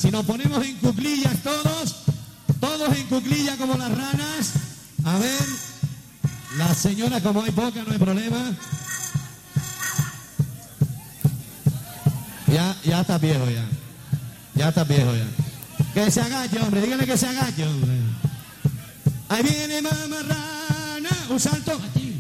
Si nos ponemos en cuclillas todos en cuclillas como las ranas. A ver, la señora, como hay poca, no hay problema. Ya está viejo ya. Ya está viejo ya. Que se agache, hombre, dígale que se agache, hombre. Ahí viene mamarrana, un salto.